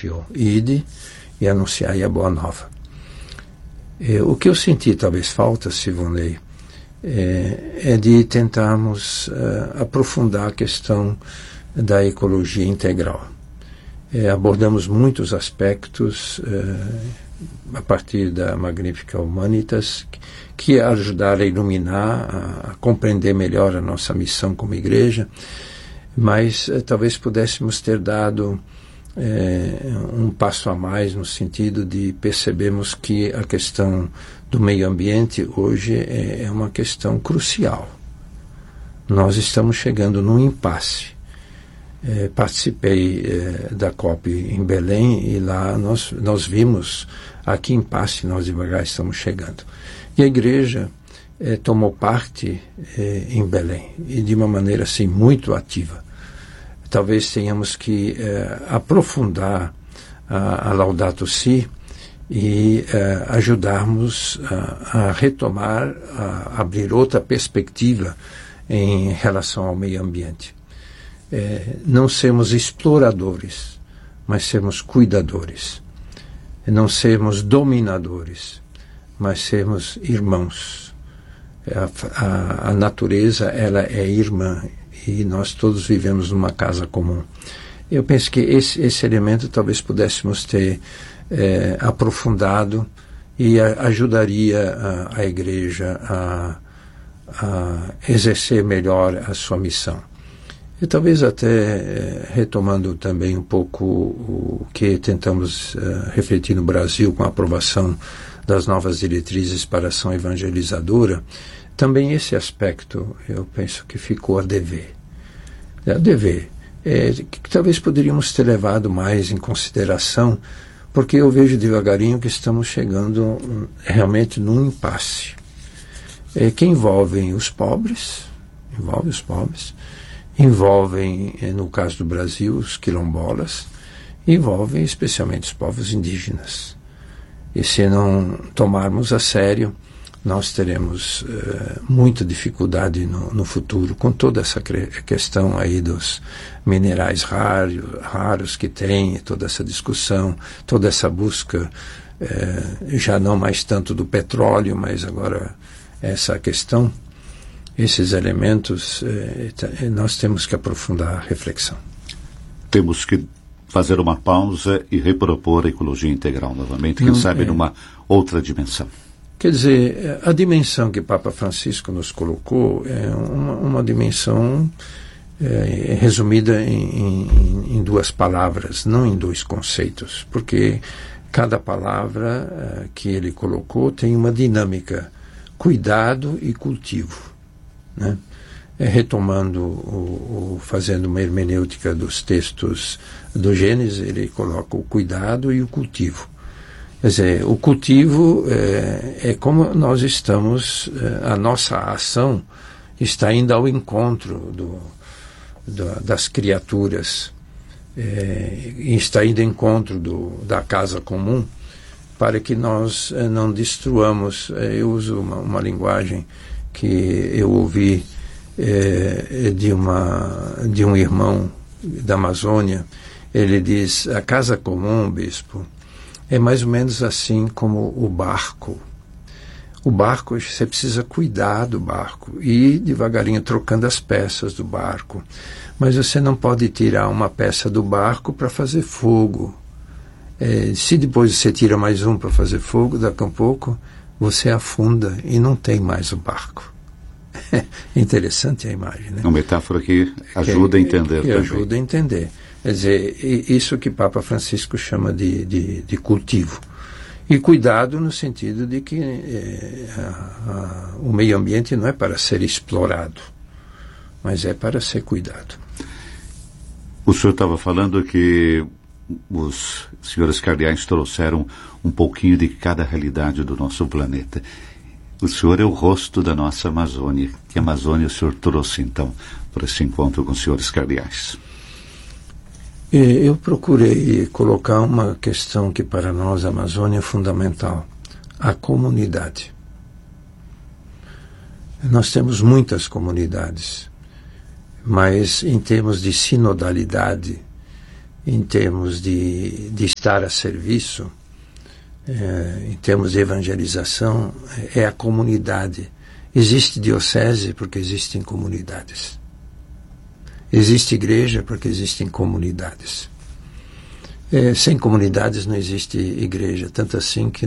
desafiou: ide e anunciai a boa nova. O que eu senti talvez falta, Sivonei, é de tentarmos aprofundar a questão da ecologia integral. Abordamos muitos aspectos a partir da Magnificat Humanitas, que ajudaram a iluminar, a compreender melhor a nossa missão como igreja, mas talvez pudéssemos ter dado um passo a mais no sentido de percebermos que a questão do meio ambiente hoje é uma questão crucial. Nós estamos chegando num impasse. Participei da COP em Belém e lá nós vimos a que impasse nós devagar estamos chegando. E a igreja tomou parte em Belém, e de uma maneira assim muito ativa. Talvez tenhamos que aprofundar a Laudato Si e ajudarmos a retomar, a abrir outra perspectiva em relação ao meio ambiente. Não sermos exploradores, mas sermos cuidadores. Não sermos dominadores, mas sermos irmãos. A natureza, ela é irmã e nós todos vivemos numa casa comum. Eu penso que esse elemento talvez pudéssemos ter aprofundado e ajudaria a igreja a exercer melhor a sua missão. E talvez até retomando também um pouco o que tentamos refletir no Brasil com a aprovação das novas diretrizes para a ação evangelizadora, também esse aspecto eu penso que ficou a dever. Que talvez poderíamos ter levado mais em consideração, porque eu vejo devagarinho que estamos chegando realmente num impasse. Que envolvem os pobres, envolvem, no caso do Brasil, os quilombolas, envolvem especialmente os povos indígenas. E se não tomarmos a sério, nós teremos muita dificuldade no futuro com toda essa questão aí dos minerais raros que tem, toda essa discussão, toda essa busca, já não mais tanto do petróleo, mas agora essa questão. Esses elementos, nós temos que aprofundar a reflexão. Temos que fazer uma pausa e repropor a ecologia integral novamente, quem sabe numa outra dimensão. Quer dizer, a dimensão que Papa Francisco nos colocou é uma dimensão resumida em duas palavras, não em dois conceitos, porque cada palavra que ele colocou tem uma dinâmica: cuidado e cultivo. Né? Retomando, fazendo uma hermenêutica dos textos do Gênesis, ele coloca o cuidado e o cultivo. Quer dizer, o cultivo é como nós estamos, a nossa ação está indo ao encontro das criaturas, está indo ao encontro da casa comum, para que nós não destruamos. Eu uso uma linguagem que eu ouvi de um irmão da Amazônia. Ele diz: a casa comum, bispo, é mais ou menos assim como o barco. O barco, você precisa cuidar do barco, ir devagarinho trocando as peças do barco. Mas você não pode tirar uma peça do barco para fazer fogo. Se depois você tira mais um para fazer fogo, daqui a pouco você afunda e não tem mais o barco. Interessante a imagem, né? Uma metáfora que ajuda a entender também. Ajuda a entender. Quer dizer, isso que Papa Francisco chama de cultivo. E cuidado no sentido de que o meio ambiente não é para ser explorado, mas é para ser cuidado. O senhor estava falando que os senhores cardeais trouxeram um pouquinho de cada realidade do nosso planeta. O senhor é o rosto da nossa Amazônia. Que Amazônia o senhor trouxe, então, para esse encontro com os senhores cardeais? Eu procurei colocar uma questão que para nós a Amazônia é fundamental: a comunidade. Nós temos muitas comunidades, mas em termos de sinodalidade, em termos de estar a serviço, em termos de evangelização, é a comunidade. Existe diocese porque existem comunidades. Existe igreja porque existem comunidades. Sem comunidades não existe igreja. Tanto assim que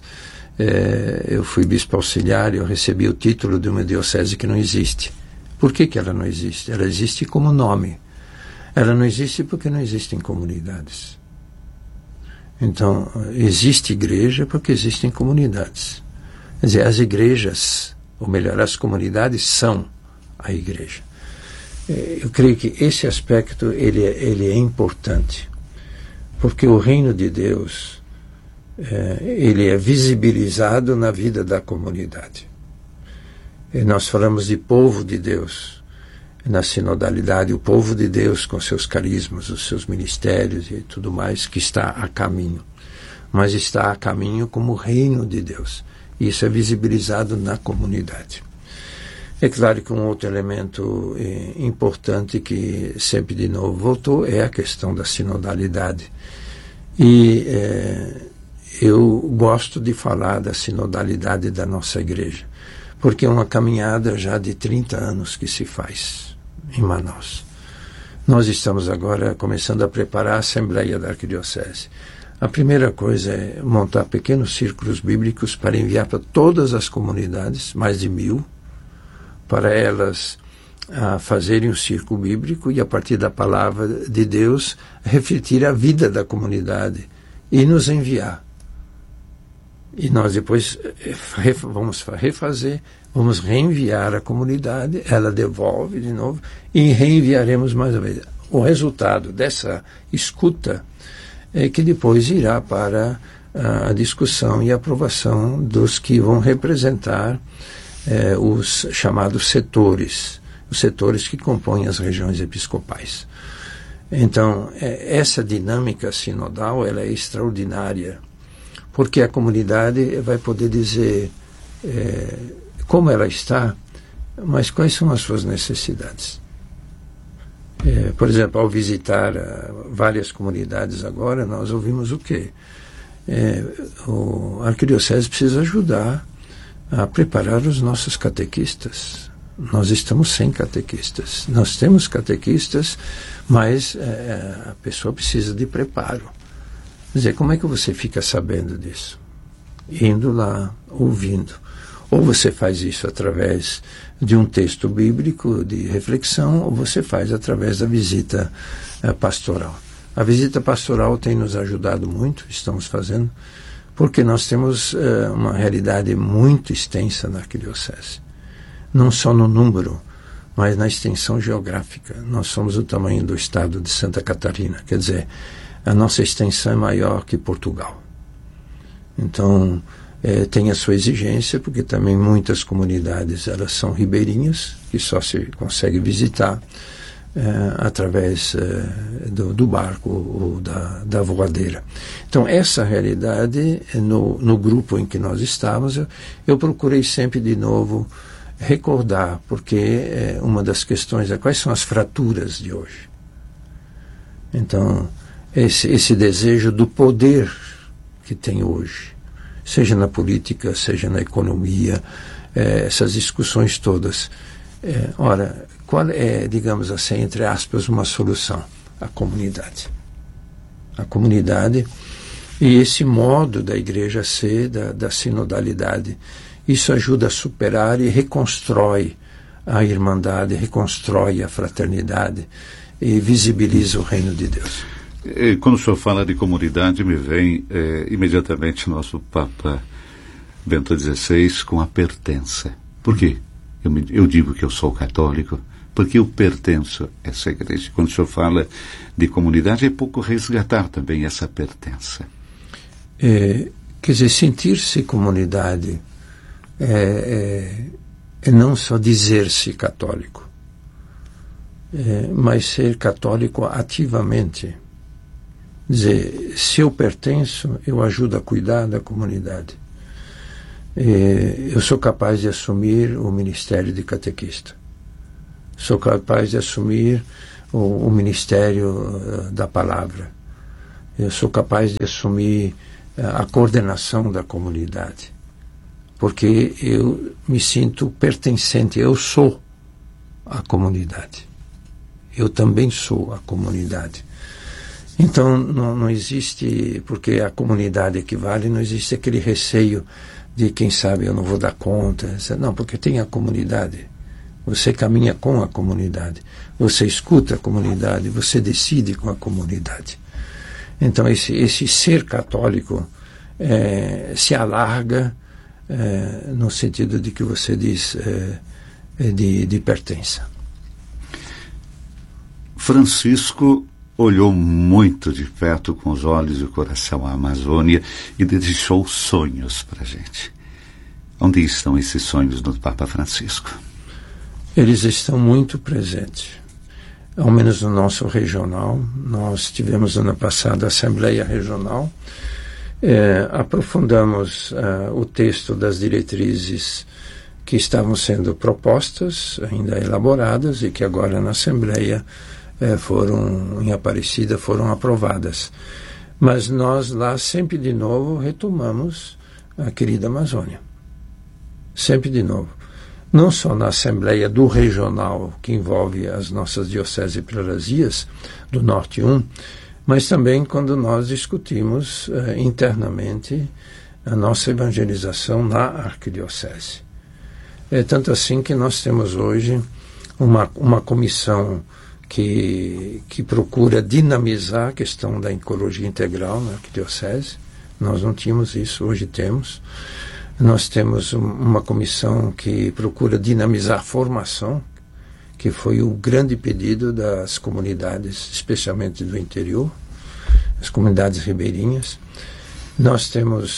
eu fui bispo auxiliar e eu recebi o título de uma diocese que não existe. Por que ela não existe? Ela existe como nome. Ela não existe porque não existem comunidades. Então, existe igreja porque existem comunidades. Quer dizer, as igrejas, ou melhor, as comunidades são a igreja. Eu creio que esse aspecto ele é importante, porque o reino de Deus ele é visibilizado na vida da comunidade. E nós falamos de povo de Deus na sinodalidade, o povo de Deus com seus carismas, os seus ministérios e tudo mais, que está a caminho. Mas está a caminho como reino de Deus. Isso é visibilizado na comunidade. É claro que um outro elemento importante que sempre de novo voltou é a questão da sinodalidade. E eu gosto de falar da sinodalidade da nossa igreja, porque é uma caminhada já de 30 anos que se faz em Manaus. Nós estamos agora começando a preparar a Assembleia da Arquidiocese. A primeira coisa é montar pequenos círculos bíblicos para enviar para todas as comunidades, mais de 1000, para elas fazerem um círculo bíblico e, a partir da palavra de Deus, refletir a vida da comunidade e nos enviar. E nós depois vamos refazer, vamos reenviar a comunidade, ela devolve de novo e reenviaremos mais uma vez. O resultado dessa escuta é que depois irá para a discussão e aprovação dos que vão representar os chamados setores, os setores que compõem as regiões episcopais. Então, essa dinâmica sinodal ela é extraordinária, porque a comunidade vai poder dizer como ela está, mas quais são as suas necessidades. Por exemplo, ao visitar várias comunidades agora, nós ouvimos o quê? A Arquidiocese precisa ajudar a preparar os nossos catequistas. Nós estamos sem catequistas. Nós temos catequistas, mas a pessoa precisa de preparo. Quer dizer, como é que você fica sabendo disso? Indo lá, ouvindo. Ou você faz isso através de um texto bíblico de reflexão, ou você faz através da visita pastoral. A visita pastoral tem nos ajudado muito, estamos fazendo, porque nós temos uma realidade muito extensa na Arquidiocese. Não só no número, mas na extensão geográfica. Nós somos o tamanho do estado de Santa Catarina, quer dizer, a nossa extensão é maior que Portugal. Então, tem a sua exigência, porque também muitas comunidades elas são ribeirinhas, que só se consegue visitar através do barco ou da voadeira. Então, essa realidade, no grupo em que nós estávamos, eu procurei sempre de novo recordar, porque uma das questões é quais são as fraturas de hoje. Então, esse desejo do poder que tem hoje, seja na política, seja na economia, essas discussões todas. Ora, qual é, digamos assim, entre aspas, uma solução? A comunidade. A comunidade e esse modo da igreja ser, da sinodalidade. Isso ajuda a superar e reconstrói a irmandade, reconstrói a fraternidade e visibiliza o reino de Deus. Quando o senhor fala de comunidade, me vem imediatamente nosso Papa Bento XVI com a pertença. Por quê? Eu digo que eu sou católico, porque eu pertenço a essa igreja. Quando o senhor fala de comunidade, é pouco resgatar também essa pertença. Quer dizer, sentir-se comunidade é não só dizer-se católico, mas ser católico ativamente. Dizer, se eu pertenço, eu ajudo a cuidar da comunidade. Eu sou capaz de assumir o ministério de catequista. Sou capaz de assumir o ministério da palavra. Eu sou capaz de assumir a coordenação da comunidade, porque eu me sinto pertencente, eu sou a comunidade. Eu também sou a comunidade. Então, não existe, porque a comunidade equivale, não existe aquele receio de, quem sabe, eu não vou dar conta. Não, porque tem a comunidade. Você caminha com a comunidade. Você escuta a comunidade. Você decide com a comunidade. Então, esse ser católico se alarga no sentido de que você diz de pertença. Francisco olhou muito de perto com os olhos e o coração à Amazônia e deixou sonhos para a gente. Onde estão esses sonhos do Papa Francisco? Eles estão muito presentes, ao menos no nosso regional. Nós tivemos ano passado a Assembleia Regional, aprofundamos o texto das diretrizes que estavam sendo propostas, ainda elaboradas, e que agora na Assembleia em Aparecida foram aprovadas. Mas nós lá sempre de novo retomamos a querida Amazônia. Sempre de novo. Não só na Assembleia do Regional, que envolve as nossas dioceses e prelazias, do Norte 1, mas também quando nós discutimos internamente a nossa evangelização na arquidiocese. É tanto assim que nós temos hoje uma comissão que procura dinamizar a questão da ecologia integral na arquidiocese. Nós não tínhamos isso, hoje temos. Nós temos uma comissão que procura dinamizar a formação, que foi o grande pedido das comunidades, especialmente do interior, as comunidades ribeirinhas. Nós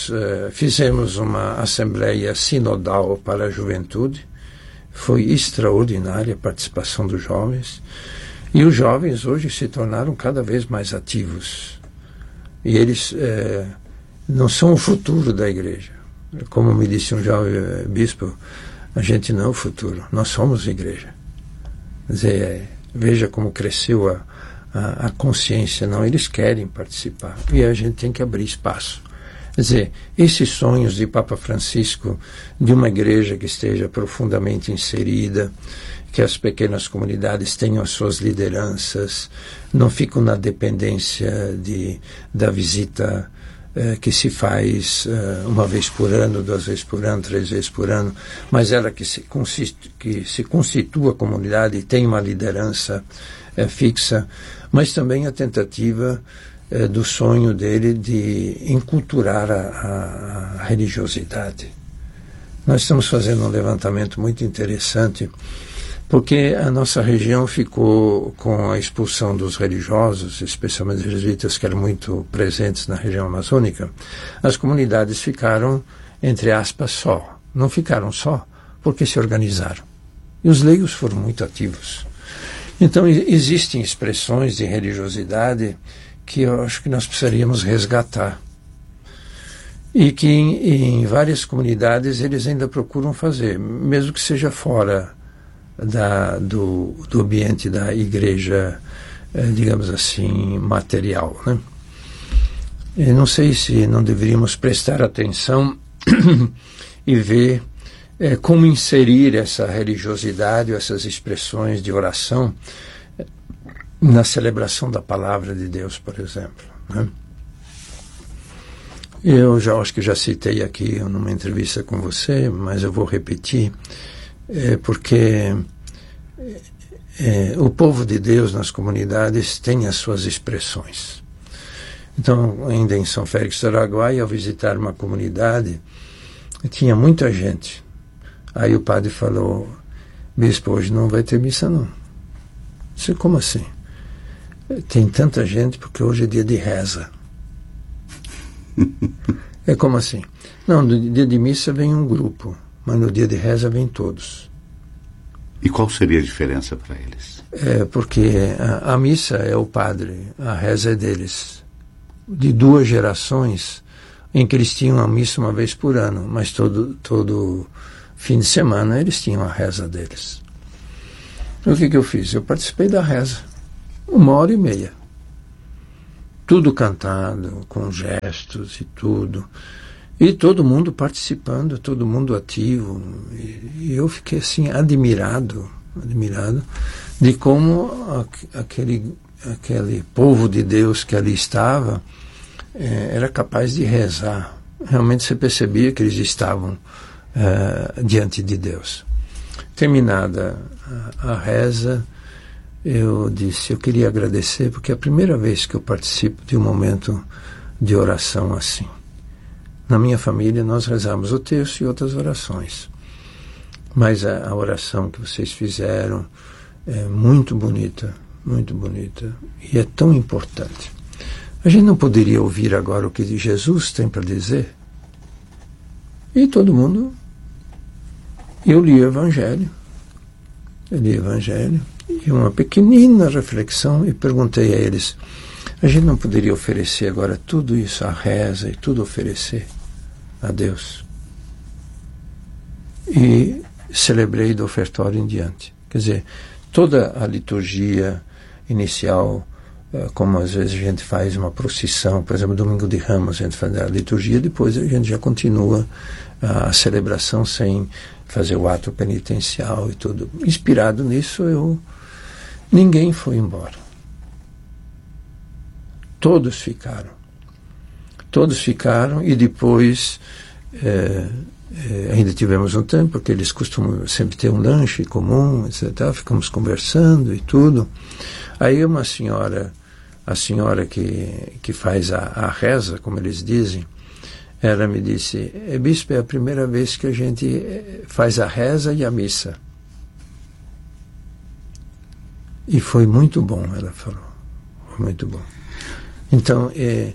fizemos uma assembleia sinodal para a juventude. Foi extraordinária a participação dos jovens. E os jovens hoje se tornaram cada vez mais ativos. E eles não são o futuro da igreja. Como me disse um jovem bispo, a gente não é o futuro, nós somos a igreja. Quer dizer, veja como cresceu a consciência. Não, eles querem participar. E a gente tem que abrir espaço. Quer dizer, esses sonhos de Papa Francisco, de uma igreja que esteja profundamente inserida, que as pequenas comunidades tenham as suas lideranças, não ficam na dependência da visita que se faz uma vez por ano, 2 vezes por ano, 3 vezes por ano, mas ela que se constitua a comunidade e tem uma liderança fixa, mas também a tentativa do sonho dele de enculturar a religiosidade. Nós estamos fazendo um levantamento muito interessante, porque a nossa região ficou com a expulsão dos religiosos, especialmente os jesuítas que eram muito presentes na região amazônica. As comunidades ficaram, entre aspas, só. Não ficaram só porque se organizaram. E os leigos foram muito ativos. Então, existem expressões de religiosidade que eu acho que nós precisaríamos resgatar. E que em várias comunidades eles ainda procuram fazer, mesmo que seja fora do ambiente da igreja, digamos assim, material, né? Eu não sei se não deveríamos prestar atenção e ver como inserir essa religiosidade, essas expressões de oração na celebração da palavra de Deus, por exemplo, né? Eu acho que já citei aqui numa entrevista com você, mas eu vou repetir, porque o povo de Deus nas comunidades tem as suas expressões. Então, ainda em São Félix do Araguaia, ao visitar uma comunidade, tinha muita gente. Aí o padre falou: bispo, hoje não vai ter missa não. Eu disse: como assim? Tem tanta gente porque hoje é dia de reza. É como assim? Não, no dia de missa vem um grupo, mas no dia de reza vem todos. E qual seria a diferença para eles? Porque a missa é o padre, a reza é deles. De 2 gerações em que eles tinham a missa uma vez por ano, mas todo fim de semana eles tinham a reza deles. O que eu fiz? Eu participei da reza. 1h30. Tudo cantado, com gestos e tudo. E todo mundo participando, todo mundo ativo. E eu fiquei assim, admirado de como aquele povo de Deus que ali estava era capaz de rezar. Realmente você percebia que eles estavam diante de Deus. Terminada a reza, eu disse, eu queria agradecer, porque é a primeira vez que eu participo de um momento de oração assim. Na minha família nós rezamos o terço e outras orações, mas a oração que vocês fizeram é muito bonita, e é tão importante. A gente não poderia ouvir agora o que Jesus tem para dizer? E todo mundo... Eu li o Evangelho, e uma pequenina reflexão, e perguntei a eles, a gente não poderia oferecer agora tudo isso, a reza e tudo oferecer a Deus? E celebrei do ofertório em diante. Quer dizer, toda a liturgia inicial, como às vezes a gente faz uma procissão, por exemplo, Domingo de Ramos, a gente faz a liturgia, depois a gente já continua a celebração sem fazer o ato penitencial e tudo. Inspirado nisso, ninguém foi embora. Todos ficaram, e depois ainda tivemos um tempo, porque eles costumam sempre ter um lanche comum, etc. Ficamos conversando e tudo. Aí uma senhora, a senhora que faz a reza, como eles dizem, ela me disse, bispo, é a primeira vez que a gente faz a reza e a missa. E foi muito bom, ela falou. Foi muito bom. Então,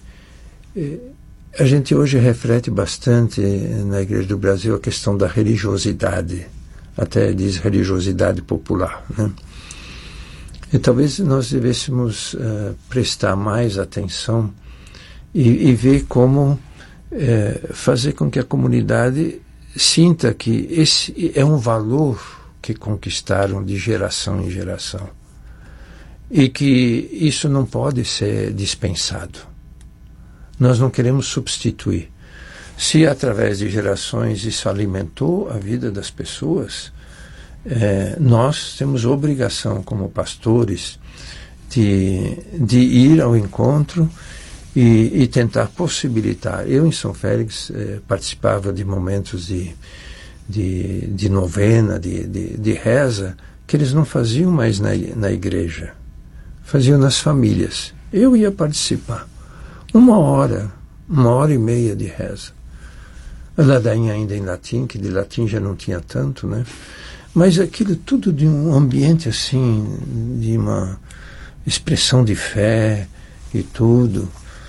a gente hoje reflete bastante na Igreja do Brasil a questão da religiosidade. Até diz religiosidade popular, né? E talvez nós devêssemos prestar mais atenção e ver como fazer com que a comunidade sinta que esse é um valor que conquistaram de geração em geração e que isso não pode ser dispensado. Nós não queremos substituir. Se através de gerações isso alimentou a vida das pessoas, nós temos obrigação como pastores de ir ao encontro e tentar possibilitar. Eu, em São Félix, participava de momentos de novena, de reza, que eles não faziam mais na igreja, faziam nas famílias. Eu ia participar. 1h30 de reza. A ladainha ainda em latim, que de latim já não tinha tanto, né? Mas aquilo tudo de um ambiente assim, de uma expressão de fé e tudo.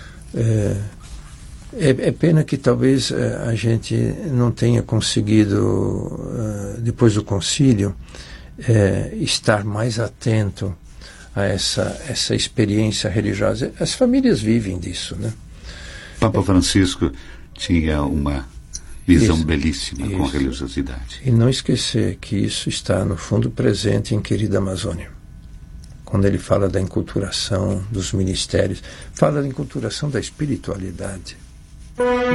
É pena que talvez a gente não tenha conseguido, depois do concílio, estar mais atento a essa experiência religiosa. As famílias vivem disso, né? Papa Francisco tinha uma visão belíssima com a religiosidade. E não esquecer que isso está, no fundo, presente em Querida Amazônia. Quando ele fala da enculturação dos ministérios, fala da enculturação da espiritualidade.